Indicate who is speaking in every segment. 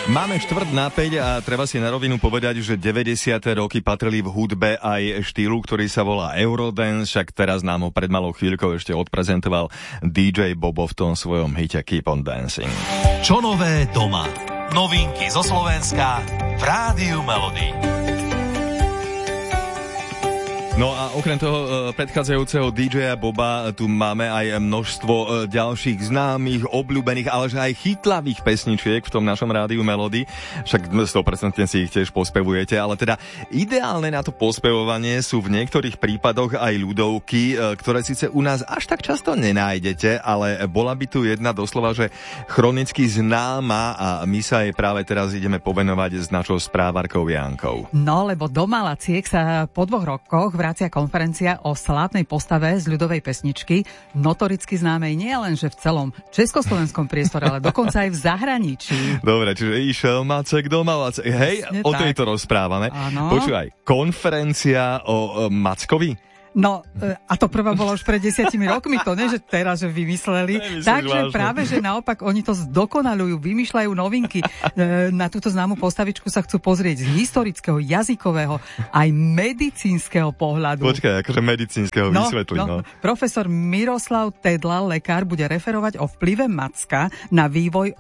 Speaker 1: Máme 4:05 a treba si na rovinu povedať, že 90. roky patrili v hudbe aj štýlu, ktorý sa volá Eurodance, však teraz nám ho pred malou chvíľkou ešte odprezentoval DJ Bobo v tom svojom hite Keep on Dancing.
Speaker 2: Čo nové doma? Novinky zo Slovenska v Rádiu Melody.
Speaker 1: No a okrem toho predchádzajúceho DJ-a Boba tu máme aj množstvo ďalších známych, obľúbených, ale že aj chytlavých pesničiek v tom našom rádiu Melody. Však 100% si ich tiež pospevujete, ale teda ideálne na to pospevovanie sú v niektorých prípadoch aj ľudovky, ktoré síce u nás až tak často nenájdete, ale bola by tu jedna doslova, že chronicky známa a my sa jej práve teraz ideme povenovať s našou správarkou Jankou.
Speaker 3: No, lebo do Malaciek sa po 2 rokoch vracia konferencia o slávnej postave z ľudovej pesničky, notoricky známej nie len že v celom československom priestore, ale dokonca aj v zahraničí.
Speaker 1: Dobre, čiže išiel Macek do Malacek. Hej, presne o tejto rozprávame. Áno. Počúvaj, konferencia o Mackovi?
Speaker 3: No, a to prvá bola už pred 10 rokmi, to nie, že teraz, že vymysleli. Takže práve, že naopak oni to zdokonalujú, vymýšľajú novinky. Na túto známu postavičku sa chcú pozrieť z historického, jazykového, aj medicínskeho pohľadu.
Speaker 1: Počkaj, akože medicínskeho vysvetlí. No.
Speaker 3: Profesor Miroslav Tedla, lekár, bude referovať o vplyve Macka na vývoj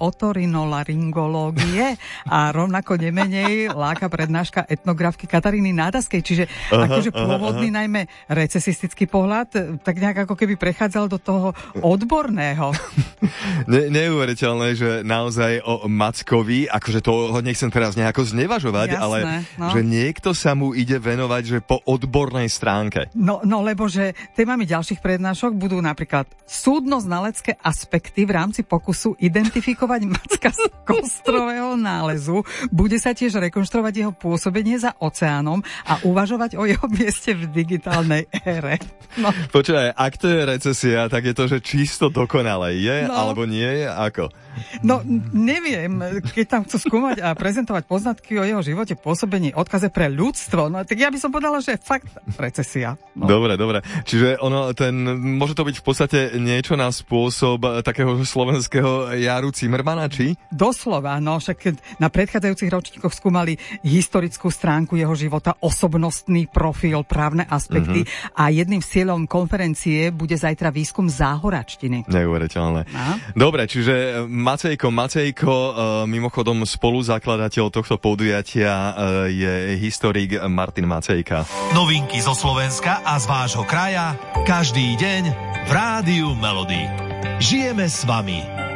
Speaker 3: otorinolaryngológie a rovnako nemenej láka prednáška etnografky Kataríny Nádaskej, čiže akože pôvodný najmä recesistický pohľad, tak nejak ako keby prechádzal do toho odborného.
Speaker 1: Neuveriteľné, že naozaj o Mackovi, akože to nechcem teraz nejako znevažovať, jasné, ale že niekto sa mu ide venovať, že po odbornej stránke. No
Speaker 3: lebo že témami ďalších prednášok budú napríklad súdno-znalecké aspekty v rámci pokusu identifikovať Macka z kostrového nálezu. Bude sa tiež rekonštruovať jeho pôsobenie za oceánom a uvažovať o jeho mieste v digitálnej ére. No.
Speaker 1: Počúvaj, ak to je recesia, tak je to, že čisto dokonalé. Je, alebo nie je? Ako?
Speaker 3: No, neviem. Keď tam chcú skúmať a prezentovať poznatky o jeho živote, pôsobení, odkaze pre ľudstvo, no tak ja by som povedala, že fakt recesia. No.
Speaker 1: Dobre. Čiže môže to byť v podstate niečo na spôsob takého slovenského Jaru Cimrmana, či?
Speaker 3: Doslova, no, však na predchádzajúcich ročníkoch skúmali historickú stránku jeho života, osobnostný profil, právne aspekty a jedným z cieľom konferencie bude zajtra výskum záhoračtiny.
Speaker 1: Neuveriteľné. Dobre, čiže Macejko, mimochodom spoluzakladateľ tohto podujatia je historik Martin Macejka.
Speaker 2: Novinky zo Slovenska a z vášho kraja každý deň v Rádiu Melody. Žijeme s vami.